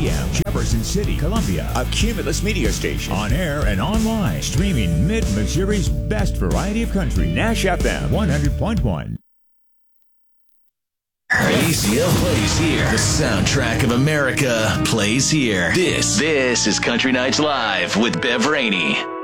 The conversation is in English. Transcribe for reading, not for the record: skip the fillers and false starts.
p.m. Jefferson City, Columbia. A Cumulus media station. On air and online. Streaming Mid-Missouri's best variety of country. Nash FM 100.1. ACL plays here. The soundtrack of America plays here. This is Country Nights Live with Bev Rainey.